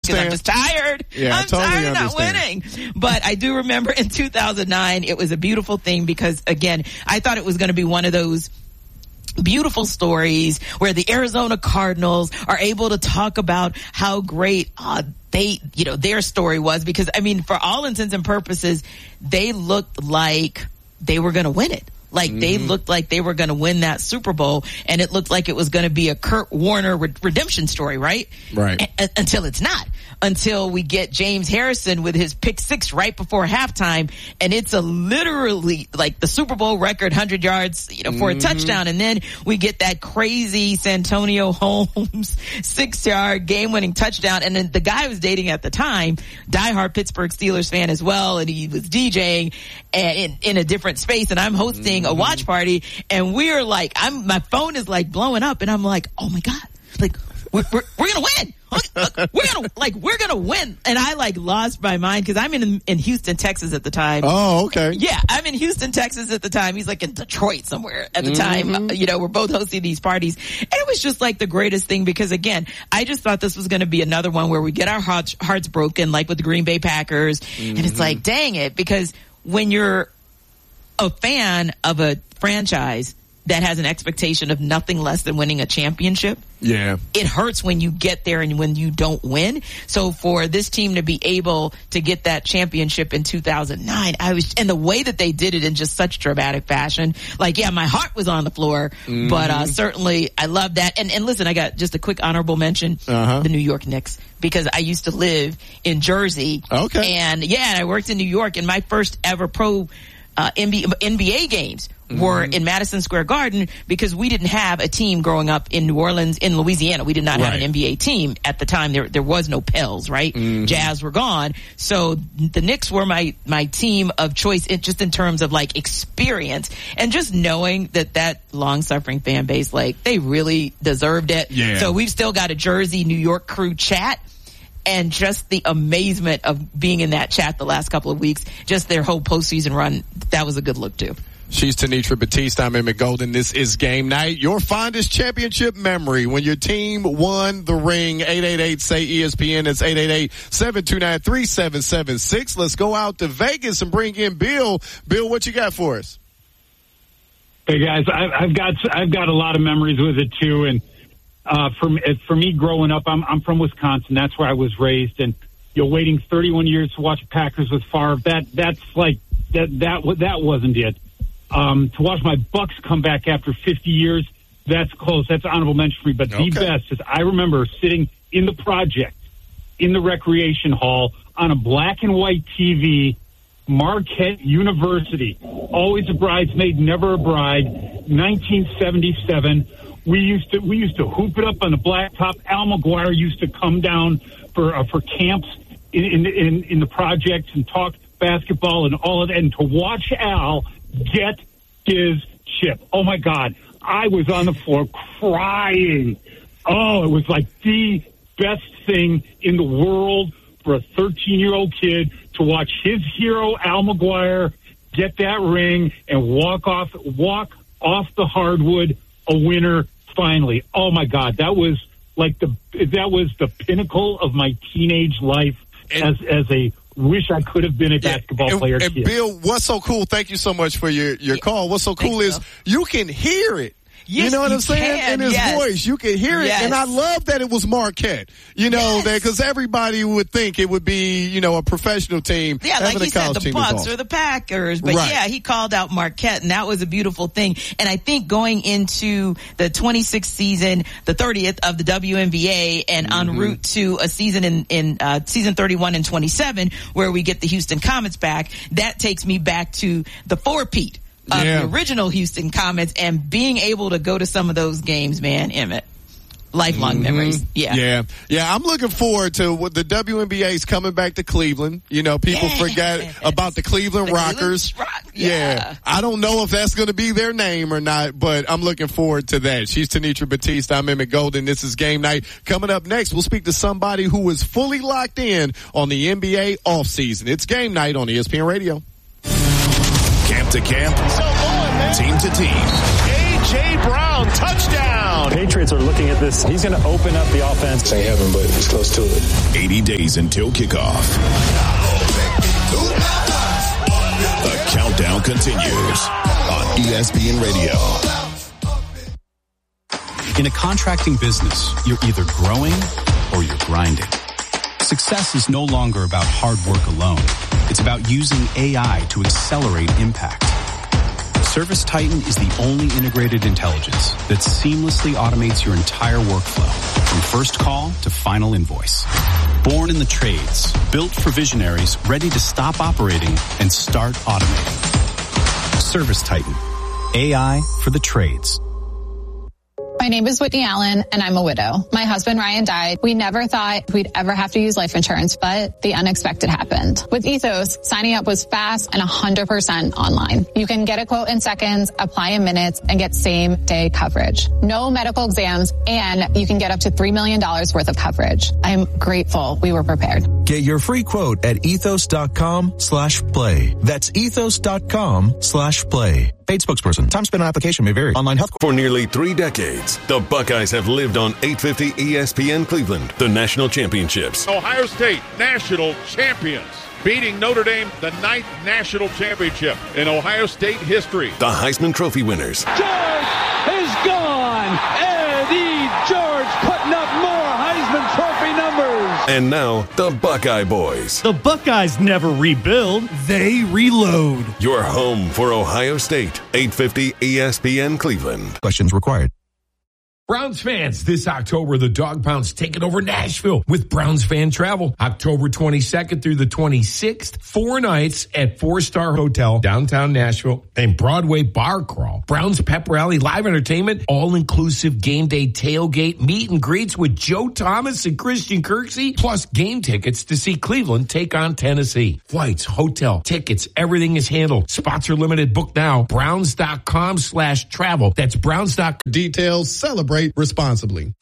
because I'm just tired. Yeah, I'm tired of not winning. But I do remember in 2009, it was a beautiful thing because, again, I thought it was going to be one of those beautiful stories where the Arizona Cardinals are able to talk about how great their story was, because, I mean, for all intents and purposes, they looked like they were going to win it. Like, they looked like they were going to win that Super Bowl, and it looked like it was going to be a Kurt Warner redemption story, right? Right. Until it's not. Until we get James Harrison with his pick six right before halftime, and it's a literally like the Super Bowl record 100 yards, for a touchdown, and then we get that crazy Santonio Holmes 6-yard game-winning touchdown, and then the guy I was dating at the time, diehard Pittsburgh Steelers fan as well, and he was DJing and in a different space, and I'm hosting a watch party, and we're like, my phone is like blowing up, and I'm like, oh my God, like we're gonna win. We're gonna win. And I lost my mind because I'm in Houston, Texas at the time. Oh, okay. Yeah, I'm in Houston, Texas at the time. He's like in Detroit somewhere at the time. We're both hosting these parties. And it was just like the greatest thing because, again, I just thought this was going to be another one where we get our hearts broken, like with the Green Bay Packers. And it's like, dang it, because when you're a fan of a franchise that has an expectation of nothing less than winning a championship, it hurts when you get there and when you don't win. So for this team to be able to get that championship in 2009, and the way that they did it in just such dramatic fashion, my heart was on the floor, but certainly I love that. And listen, I got just a quick honorable mention, the New York Knicks, because I used to live in Jersey. Okay. And I worked in New York, and my first ever pro NBA games were in Madison Square Garden because we didn't have a team growing up in New Orleans, in Louisiana. We did not have an NBA team at the time. There was no Pels, right? Jazz were gone. So the Knicks were my team of choice, just in terms of experience and just knowing that long-suffering fan base, they really deserved it. Yeah. So we've still got a Jersey, New York crew chat. And just the amazement of being in that chat the last couple of weeks, just their whole postseason run, that was a good look too. She's Tenitra Batiste. I'm Emmett Golden. This is Game Night. Your fondest championship memory when your team won the ring. 888-SAY-ESPN. It's 888-729-3776. Let's go out to Vegas and bring in Bill. Bill, what you got for us? Hey guys, I've got a lot of memories with it too, and for me growing up, I'm from Wisconsin. That's where I was raised, and waiting 31 years to watch Packers with Favre. That wasn't it. To watch my Bucks come back after 50 years, that's close. That's honorable mention for me. But the best is I remember sitting in the project in the recreation hall on a black and white TV. Marquette University, always a bridesmaid, never a bride. 1977. We used to hoop it up on the blacktop. Al McGuire used to come down for camps in the projects and talk basketball and all of that. And to watch Al get his chip, oh my God, I was on the floor crying. Oh, it was like the best thing in the world for a 13-year-old kid to watch his hero Al McGuire get that ring and walk off the hardwood a winner finally. Oh my God, that was the pinnacle of my teenage life as a wish I could have been a basketball player. And Bill, what's so cool? Thank you so much for your call. What's so cool is you can hear it. Yes, you know what I'm saying? In his voice, you can hear it. And I love that it was Marquette. That because everybody would think it would be, a professional team. Yeah, like he said, the Bucks or the Packers. But he called out Marquette, and that was a beautiful thing. And I think going into the 26th season, the 30th of the WNBA, and en route to a season in season 31 and 27, where we get the Houston Comets back, that takes me back to the four-peat of the original Houston Comets, and being able to go to some of those games, man, Emmett. Lifelong memories. Yeah. I'm looking forward to what the WNBA's coming back to Cleveland. People forget about the Cleveland Rockers. I don't know if that's going to be their name or not, but I'm looking forward to that. She's Tenitra Batiste. I'm Emmett Golden. This is Game Night. Coming up next, we'll speak to somebody who is fully locked in on the NBA offseason. It's Game Night on ESPN Radio. Camp to camp, team to team. A.J. Brown, touchdown. Patriots are looking at this. He's going to open up the offense. It ain't heaven, but it's close to it. 80 days until kickoff. The countdown continues on ESPN Radio. In a contracting business, you're either growing or you're grinding. Success is no longer about hard work alone. It's about using AI to accelerate impact. ServiceTitan is the only integrated intelligence that seamlessly automates your entire workflow, from first call to final invoice. Born in the trades, built for visionaries ready to stop operating and start automating. ServiceTitan, AI for the trades. My name is Whitney Allen, and I'm a widow. My husband, Ryan, died. We never thought we'd ever have to use life insurance, but the unexpected happened. With Ethos, signing up was fast and 100% online. You can get a quote in seconds, apply in minutes, and get same-day coverage. No medical exams, and you can get up to $3 million worth of coverage. I'm grateful we were prepared. Get your free quote at ethos.com/play. That's ethos.com/play. Paid spokesperson. Time spent on application may vary. Online health. For nearly 3 decades, the Buckeyes have lived on 850 ESPN Cleveland, the national championships. Ohio State, national champions, beating Notre Dame, the 9th national championship in Ohio State history. The Heisman Trophy winners. George is gone. Eddie George putting up more Heisman Trophy numbers. And now, the Buckeye Boys. The Buckeyes never rebuild, they reload. Your home for Ohio State, 850 ESPN Cleveland. Questions required. Browns fans, this October, the Dog Pound's taking over Nashville with Browns Fan Travel. October 22nd through the 26th, 4 nights at 4-star hotel, downtown Nashville, and Broadway bar crawl. Browns pep rally, live entertainment, all-inclusive game day tailgate, meet and greets with Joe Thomas and Christian Kirksey, plus game tickets to see Cleveland take on Tennessee. Flights, hotel, tickets, everything is handled. Spots are limited. Book now. Browns.com/travel. That's Browns.com. Details. Celebrate responsibly.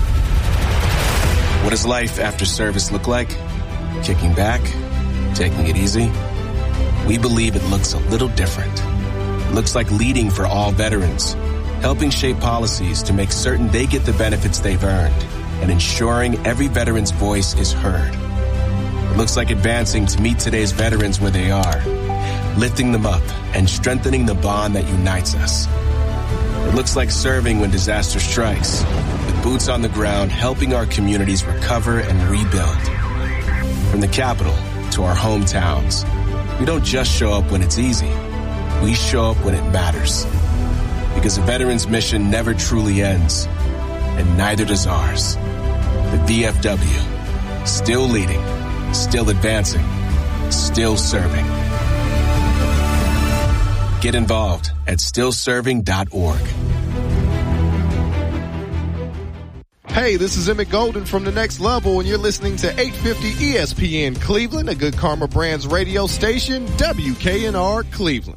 What does life after service look like? Kicking back? Taking it easy? We believe it looks a little different. It looks like leading for all veterans, helping shape policies to make certain they get the benefits they've earned, and ensuring every veteran's voice is heard. It looks like advancing to meet today's veterans where they are, lifting them up and strengthening the bond that unites us. It looks like serving when disaster strikes, with boots on the ground helping our communities recover and rebuild. From the capital to our hometowns, we don't just show up when it's easy. We show up when it matters. Because a veteran's mission never truly ends, and neither does ours. The VFW, still leading, still advancing, still serving. Get involved at stillserving.org. Hey, this is Emmett Golden from The Next Level, and you're listening to 850 ESPN Cleveland, a Good Karma Brands radio station, WKNR Cleveland.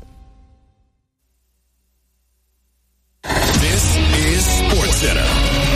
This is SportsCenter.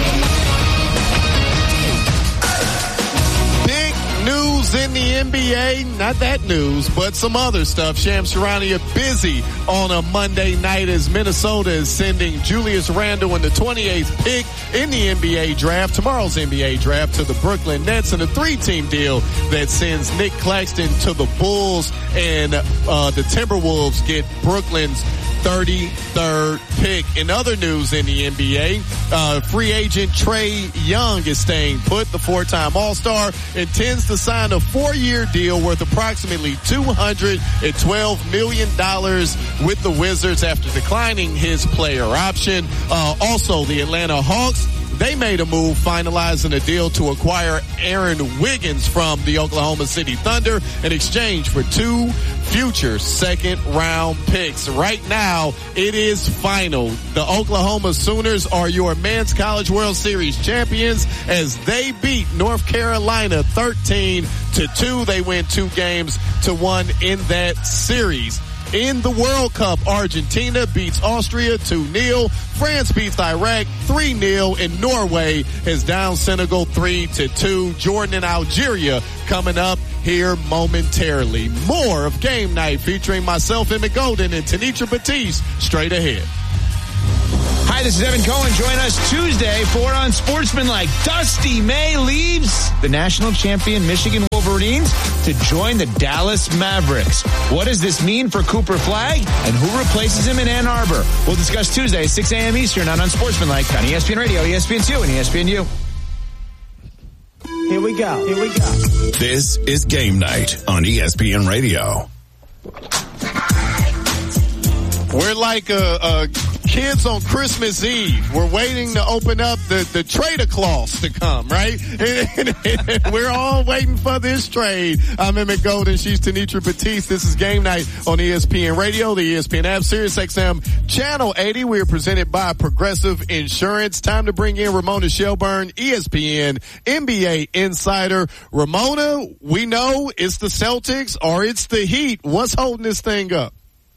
News in the NBA, not that news, but some other stuff. Shams Charania busy on a Monday night as Minnesota is sending Julius Randle in the 28th pick in the NBA draft, tomorrow's NBA draft, to the Brooklyn Nets, and a 3-team deal that sends Nick Claxton to the Bulls, and the Timberwolves get Brooklyn's 33rd pick. In other news in the NBA, free agent Trae Young is staying put. The 4-time All-Star intends to sign a 4-year deal worth approximately $212 million with the Wizards after declining his player option. Also, the Atlanta Hawks, they made a move finalizing a deal to acquire Aaron Wiggins from the Oklahoma City Thunder in exchange for 2 future second-round picks. Right now, it is final. The Oklahoma Sooners are your Men's College World Series champions as they beat North Carolina 13-2. They win 2-1 in that series. In the World Cup, Argentina beats Austria 2-0. France beats Iraq 3-0. And Norway has down Senegal 3-2. Jordan and Algeria coming up here momentarily. More of Game Night featuring myself, Emmett Golden, and Tanitra Batiste straight ahead. Hi, this is Evan Cohen. Join us Tuesday for Unsportsmanlike. Dusty May leaves the national champion Michigan Wolverines to join the Dallas Mavericks. What does this mean for Cooper Flagg, and who replaces him in Ann Arbor? We'll discuss Tuesday, 6 a.m. Eastern on Unsportsmanlike on ESPN Radio, ESPN2, and ESPNU. Here we go. This is Game Night on ESPN Radio. We're like kids on Christmas Eve. We're waiting to open up the trader clause to come, right? And we're all waiting for this trade. I'm Emmett Golden. She's Tenitra Batiste. This is Game Night on ESPN Radio, the ESPN app, Sirius XM, Channel 80. We are presented by Progressive Insurance. Time to bring in Ramona Shelburne, ESPN NBA insider. Ramona, we know it's the Celtics or it's the Heat. What's holding this thing up?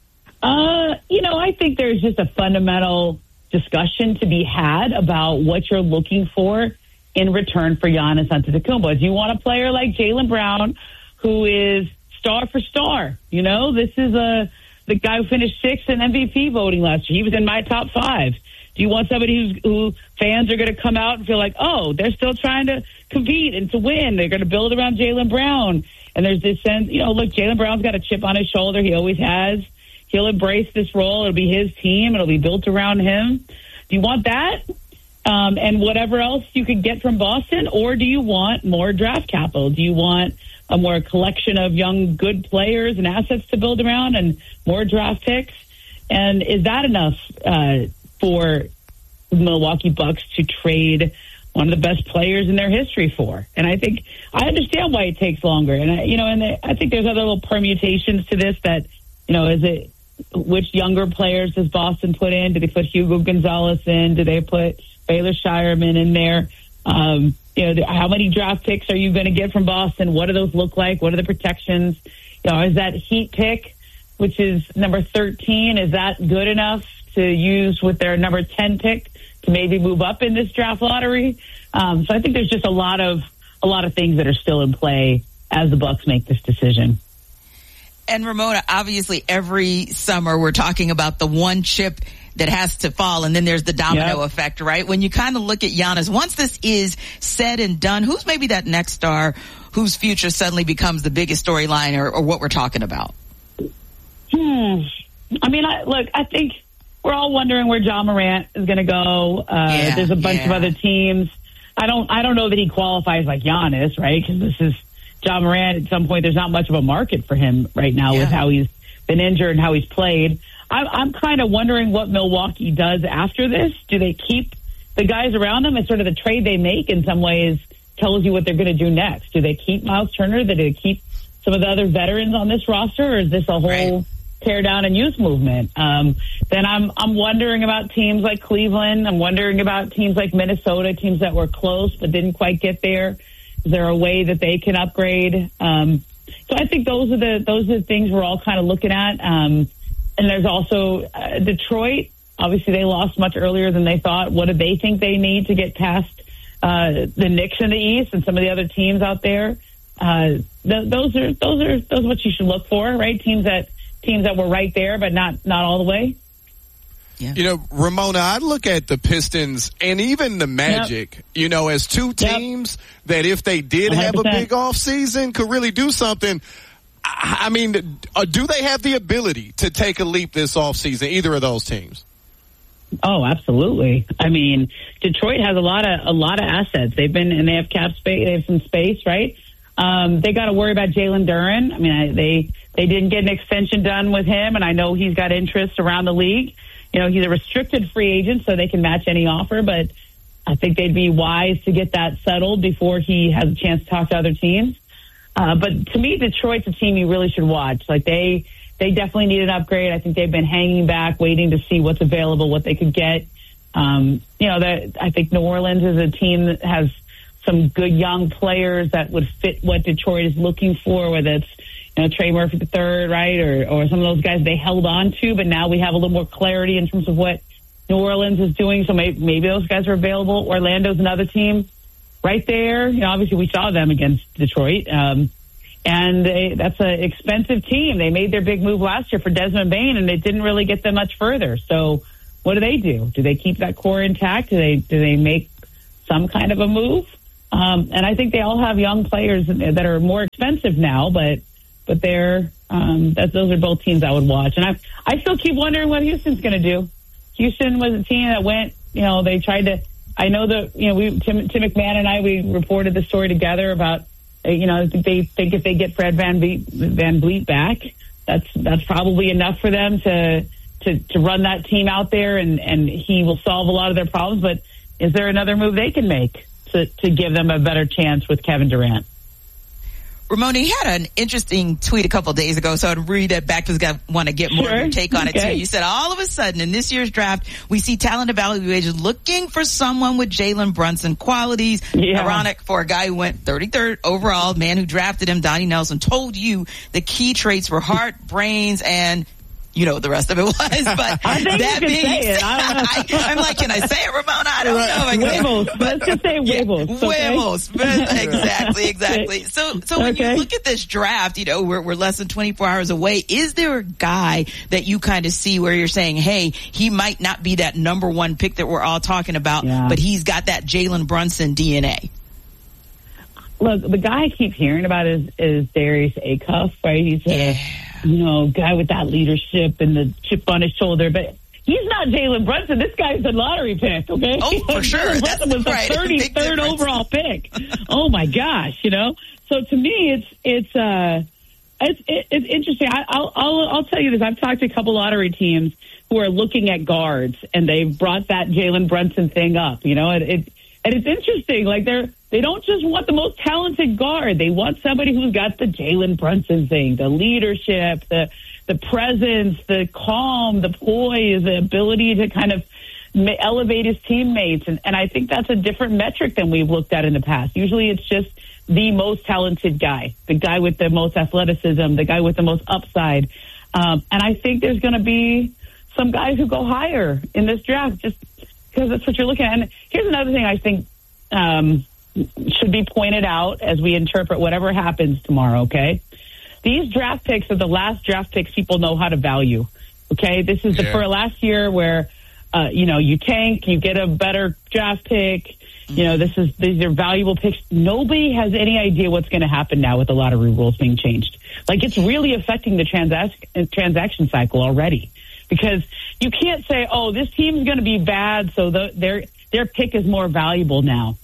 I think there's just a fundamental discussion to be had about what you're looking for in return for Giannis Antetokounmpo. Do you want a player like Jaylen Brown, who is star for star? This is the guy who finished sixth in MVP voting last year. He was in my top 5. Do you want somebody who fans are going to come out and feel like, oh, they're still trying to compete and to win? They're going to build around Jaylen Brown. And there's this sense, look, Jaylen Brown's got a chip on his shoulder. He always has. He'll embrace this role. It'll be his team. It'll be built around him. Do you want that? And whatever else you could get from Boston? Or do you want more draft capital? Do you want a more collection of young, good players and assets to build around and more draft picks? And is that enough for the Milwaukee Bucks to trade one of the best players in their history for? And I think I understand why it takes longer. And I think there's other little permutations to this that, is it, which younger players does Boston put in? Do they put Hugo Gonzalez in? Do they put Baylor Shireman in there? How many draft picks are you going to get from Boston? What do those look like? What are the protections? Is that Heat pick, which is number 13, is that good enough to use with their number 10 pick to maybe move up in this draft lottery? So I think there's just a lot of things that are still in play as the Bucks make this decision. And Ramona, obviously every summer we're talking about the one chip that has to fall, and then there's the domino effect, right? When you kind of look at Giannis, once this is said and done, who's maybe that next star whose future suddenly becomes the biggest storyline or what we're talking about? I think we're all wondering where Ja Morant is going to go. There's a bunch of other teams. I don't know that he qualifies like Giannis, right? Because this is Ja Morant. At some point, there's not much of a market for him right now with how he's been injured and how he's played. I'm kind of wondering what Milwaukee does after this. Do they keep the guys around them? It's sort of the trade they make in some ways tells you what they're going to do next. Do they keep Miles Turner? Do they keep some of the other veterans on this roster? Or is this a whole tear down and use movement? Then I'm wondering about teams like Cleveland. I'm wondering about teams like Minnesota, teams that were close but didn't quite get there. Is there a way that they can upgrade? So I think those are the things we're all kind of looking at. And there's also Detroit. Obviously, they lost much earlier than they thought. What do they think they need to get past the Knicks in the East and some of the other teams out there? Those are what you should look for, right? Teams that were right there, but not all the way. Yeah. Ramona, I look at the Pistons and even the Magic, as two teams that if they did 100%. Have a big off season could really do something. I mean, do they have the ability to take a leap this off season, either of those teams? Oh, absolutely. I mean, Detroit has a lot of assets. They have cap space, they have some space, right? They got to worry about Jalen Duren. I mean, they didn't get an extension done with him, and I know he's got interest around the league. He's a restricted free agent, so they can match any offer, but I think they'd be wise to get that settled before he has a chance to talk to other teams. But to me, Detroit's a team you really should watch. Like they definitely need an upgrade. I think they've been hanging back, waiting to see what's available, what they could get. I think New Orleans is a team that has some good young players that would fit what Detroit is looking for, whether it's Trey Murphy III, right, or some of those guys they held on to, but now we have a little more clarity in terms of what New Orleans is doing, so maybe those guys are available. Orlando's another team right there. Obviously we saw them against Detroit, and that's an expensive team. They made their big move last year for Desmond Bane, and it didn't really get them much further. So what do? Do they keep that core intact? Do they make some kind of a move? And I think they all have young players that are more expensive now, but they're those are both teams I would watch. And I still keep wondering what Houston's going to do. Houston was a team that went, they tried to. I know that Tim McMahon and I, we reported the story together about they think if they get Fred VanVleet back, that's probably enough for them to run that team out there and he will solve a lot of their problems. But is there another move they can make to give them a better chance with Kevin Durant? Ramona, you had an interesting tweet a couple of days ago, so I'd read that back because I want to get more of your take on it too. You said, all of a sudden in this year's draft, we see talent evaluators looking for someone with Jalen Brunson qualities. Yeah. Ironic for a guy who went 33rd overall, man who drafted him, Donnie Nelson, told you the key traits were heart, brains, and the rest of it was, but I think that you can say it. I'm like, can I say it, Ramona? I don't know. Huevos. Let's just say huevos. Huevos. Exactly. So when you look at this draft, we're less than 24 hours away. Is there a guy that you kind of see where you're saying, hey, he might not be that number one pick that we're all talking about, but he's got that Jalen Brunson DNA? Look, the guy I keep hearing about is Darius Acuff, right? He's guy with that leadership and the chip on his shoulder, but he's not Jalen Brunson. This guy's a lottery pick, okay? Oh, for sure. Jalen Brunson was the 33rd overall pick. Oh my gosh, So to me, it's interesting. I'll tell you this. I've talked to a couple lottery teams who are looking at guards, and they've brought that Jalen Brunson thing up. And it's interesting. Like they don't just want the most talented guard. They want somebody who's got the Jalen Brunson thing, the leadership, the presence, the calm, the poise, the ability to kind of elevate his teammates. And I think that's a different metric than we've looked at in the past. Usually it's just the most talented guy, the guy with the most athleticism, the guy with the most upside. And I think there's going to be some guys who go higher in this draft just because that's what you're looking at. And here's another thing I think should be pointed out as we interpret whatever happens tomorrow, okay? These draft picks are the last draft picks people know how to value, okay? This is for last year where, you tank, you get a better draft pick. These are valuable picks. Nobody has any idea what's going to happen now with the lottery rules being changed. Like, it's really affecting the transaction cycle already. Because you can't say, oh, this team's going to be bad, so their pick is more valuable now.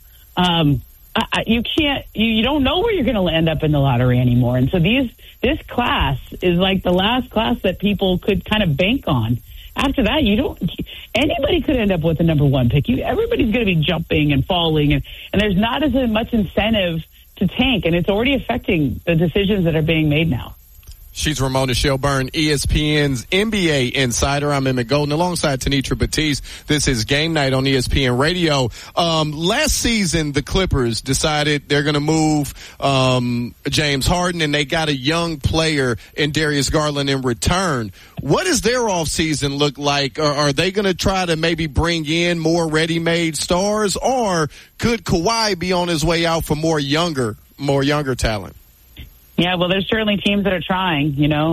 You can't. You don't know where you're going to end up in the lottery anymore. And so this class is like the last class that people could kind of bank on. After that, anybody could end up with the number one pick. Everybody's going to be jumping and falling, and there's not as much incentive to tank, and it's already affecting the decisions that are being made now. She's Ramona Shelburne, ESPN's NBA insider. I'm Emmett Golden alongside Tenitra Batiste. This is Game Night on ESPN Radio. Last season, the Clippers decided they're going to move James Harden, and they got a young player in Darius Garland in return. What does their offseason look like? Are they going to try to maybe bring in more ready-made stars, or could Kawhi be on his way out for more younger talent? Yeah, well, there's certainly teams that are trying,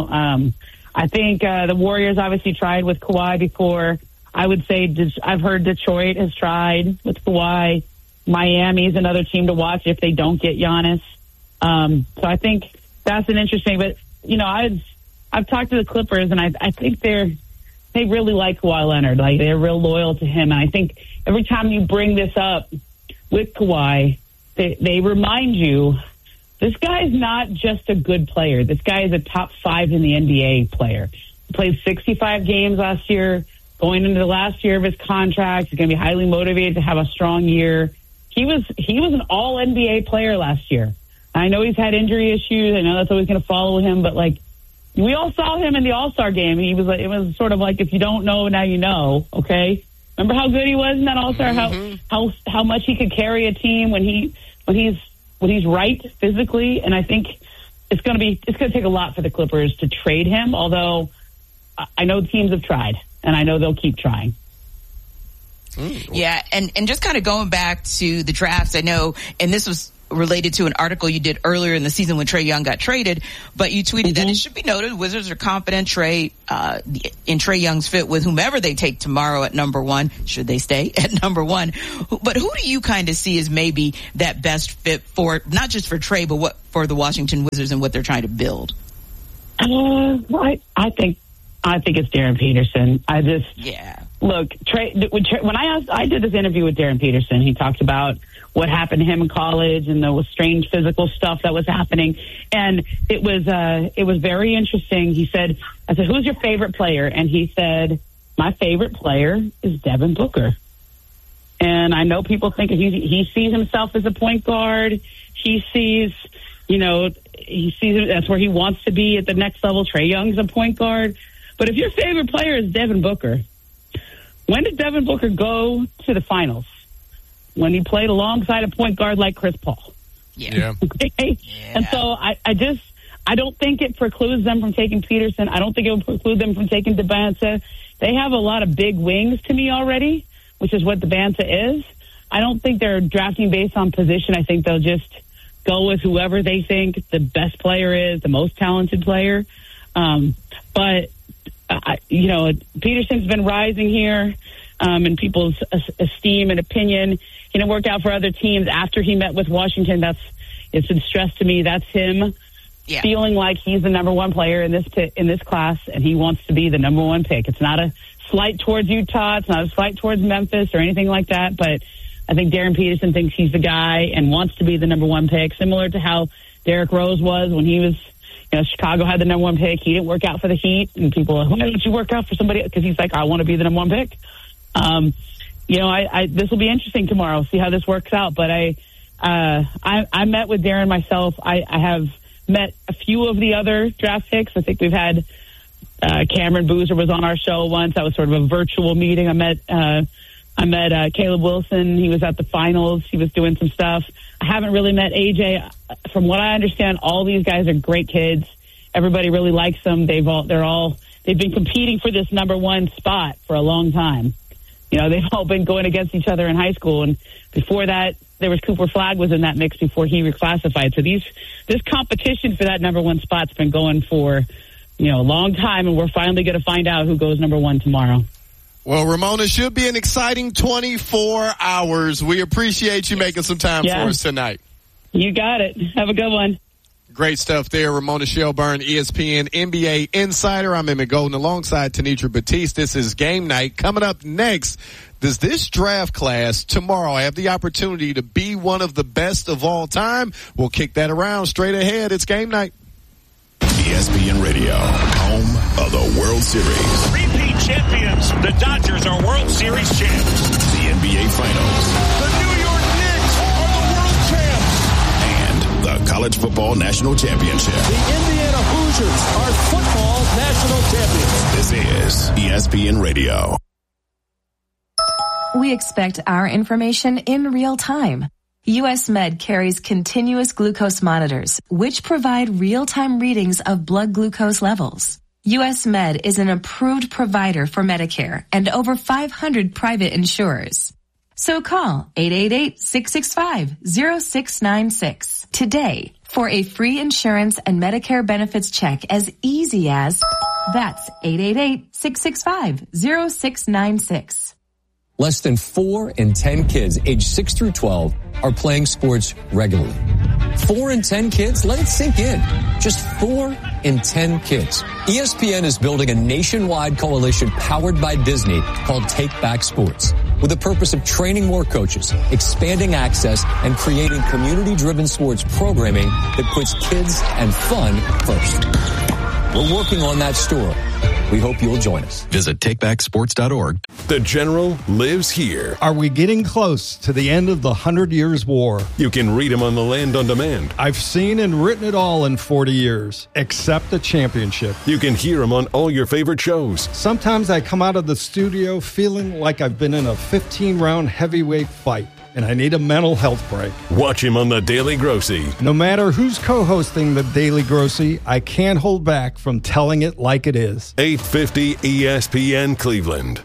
I think the Warriors obviously tried with Kawhi before. I would say I've heard Detroit has tried with Kawhi. Miami's another team to watch if they don't get Giannis. So I think that's an interesting, but, I've talked to the Clippers, and I think they really like Kawhi Leonard. Like, they're real loyal to him. And I think every time you bring this up with Kawhi, they remind you, this guy's not just a good player. This guy is a top 5 in the NBA player. He played 65 games last year, going into the last year of his contract. He's going to be highly motivated to have a strong year. He was an all NBA player last year. I know he's had injury issues. I know that's always going to follow him, but we all saw him in the All-Star game. It was sort of like, if you don't know, now you know. Okay. Remember how good he was in that All-Star? Mm-hmm. How much he could carry a team when he's right physically, and I think it's going to take a lot for the Clippers to trade him, although I know teams have tried, and I know they'll keep trying. Yeah, and just kind of going back to the drafts, I know, and this was related to an article you did earlier in the season when Trae Young got traded, but you tweeted that it should be noted Wizards are confident in Trae Young's fit with whomever they take tomorrow at number 1, should they stay at number 1. But who do you kind of see as maybe that best fit for, not just for Trae, but what for the Washington Wizards and what they're trying to build? I think it's Darren Peterson. Look, when I did this interview with Darren Peterson, he talked about what happened to him in college and the strange physical stuff that was happening. And it was very interesting. I said, who's your favorite player? And he said, my favorite player is Devin Booker. And I know people think he sees himself as a point guard. He sees, that's where he wants to be at the next level. Trae Young's a point guard. But if your favorite player is Devin Booker, when did Devin Booker go to the finals? When he played alongside a point guard like Chris Paul. Yeah. Okay? Yeah. And so I don't think it precludes them from taking Peterson. I don't think it will preclude them from taking Debanta. They have a lot of big wings to me already, which is what Debanta is. I don't think they're drafting based on position. I think they'll just go with whoever they think the best player is, the most talented player. But Peterson's been rising here in people's esteem and opinion. He didn't work out for other teams after he met with Washington. It's been stressed to me. That's him feeling like he's the number 1 player in this class, and he wants to be the number 1 pick. It's not a slight towards Utah. It's not a slight towards Memphis or anything like that. But I think Darren Peterson thinks he's the guy and wants to be the number 1 pick, similar to how Derrick Rose was when he was. Chicago had the number 1 pick. He didn't work out for the Heat, and people are, why don't you work out for somebody? Because he's like, I want to be the number 1 pick. This will be interesting tomorrow. See how this works out. But I met with Darren myself. I have met a few of the other draft picks. I think we've had Cameron Boozer was on our show once. That was sort of a virtual meeting. I met Caleb Wilson. He was at the finals. He was doing some stuff. I haven't really met AJ. From what I understand, all these guys are great kids. Everybody really likes them. They've been competing for this number 1 spot for a long time. They've all been going against each other in high school. And before that, there was Cooper Flagg was in that mix before he reclassified. So this competition for that number 1 spot's been going for, a long time. And we're finally going to find out who goes number 1 tomorrow. Well, Ramona, should be an exciting 24 hours. We appreciate you making some time for us tonight. You got it. Have a good one. Great stuff there. Ramona Shelburne, ESPN NBA Insider. I'm Emmett Golden alongside Tenitra Batiste. This is Game Night. Coming up next, does this draft class tomorrow have the opportunity to be one of the best of all time? We'll kick that around straight ahead. It's Game Night. ESPN Radio, home of the World Series. Repeat champions. The Dodgers are World Series champs. The NBA Finals. The New York Knicks are the world champs. And the College Football National Championship. The Indiana Hoosiers are football national champions. This is ESPN Radio. We expect our information in real time. US Med carries continuous glucose monitors, which provide real-time readings of blood glucose levels. US Med is an approved provider for Medicare and over 500 private insurers. So call 888-665-0696 today for a free insurance and Medicare benefits check as easy as, that's 888-665-0696. Less than 4 in 10 kids aged 6 through 12 are playing sports regularly. 4 in 10 kids? Let it sink in. Just 4 in 10 kids. ESPN is building a nationwide coalition powered by Disney called Take Back Sports, with the purpose of training more coaches, expanding access, and creating community-driven sports programming that puts kids and fun first. We're working on that story. We hope you'll join us. Visit takebacksports.org. The General lives here. Are we getting close to the end of the 100 Years' War? You can read him on the Land on Demand. I've seen and written it all in 40 years, except the championship. You can hear him on all your favorite shows. Sometimes I come out of the studio feeling like I've been in a 15-round heavyweight fight, and I need a mental health break. Watch him on The Daily Grossy. No matter who's co-hosting The Daily Grossy, I can't hold back from telling it like it is. 850 ESPN Cleveland.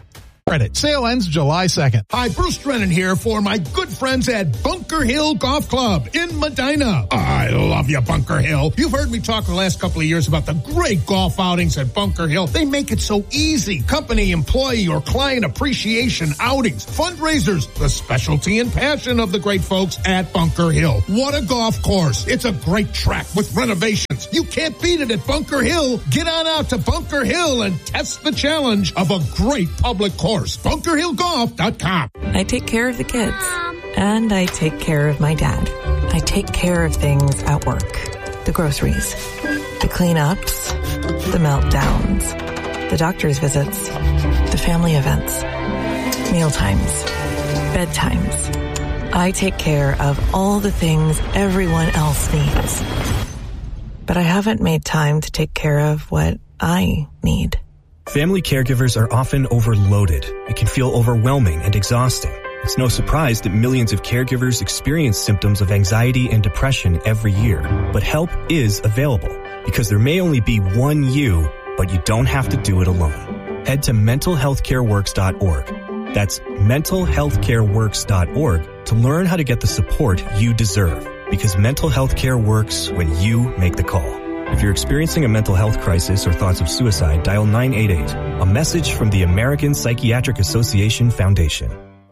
credit. Sale ends July 2nd. Hi, Bruce Drennan here for my good friends at Bunker Hill Golf Club in Medina. I love you, Bunker Hill. You've heard me talk the last couple of years about the great golf outings at Bunker Hill. They make it so easy. Company, employee, or client appreciation outings, fundraisers, the specialty and passion of the great folks at Bunker Hill. What a golf course. It's a great track with renovations. You can't beat it at Bunker Hill. Get on out to Bunker Hill and test the challenge of a great public course. BunkerHillGolf.com. I take care of the kids, and I take care of my dad. I take care of things at work. The groceries, the cleanups, the meltdowns, the doctor's visits, the family events, mealtimes, bedtimes. I take care of all the things everyone else needs. But I haven't made time to take care of what I need. Family caregivers are often overloaded. It can feel overwhelming and exhausting. It's no surprise that millions of caregivers experience symptoms of anxiety and depression every year. But help is available, because there may only be one you, but you don't have to do it alone. Head to mentalhealthcareworks.org. That's mentalhealthcareworks.org to learn how to get the support you deserve, because mental health care works when you make the call. If you're experiencing a mental health crisis or thoughts of suicide, dial 988, a message from the American Psychiatric Association Foundation.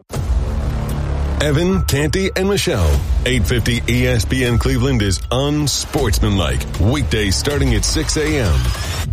Evan, Canty, and Michelle. 850 ESPN Cleveland is unsportsmanlike. Weekdays starting at 6 a.m.